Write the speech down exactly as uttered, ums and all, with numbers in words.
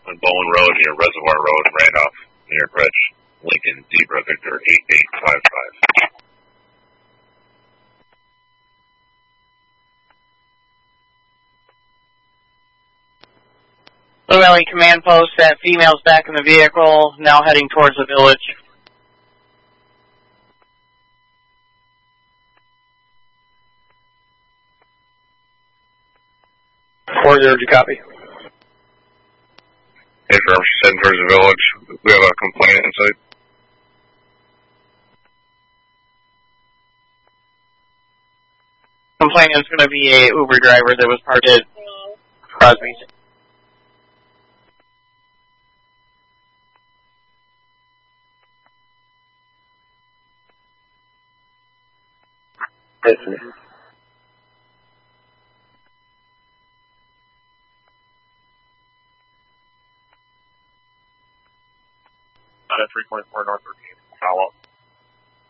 on Bowen Road near Reservoir Road, Randolph, New York Reg, Lincoln, Zebra, Victor, eight eight five five. Blue Valley Command Post, that female's back in the vehicle, now heading towards the village. four zero, did you copy? Hey, firm, she's heading towards the village. We have a complainant in sight. Complainant is going to be a Uber driver that was parked at Crosby's. Yes, sir. three point four North thirteen. Follow up.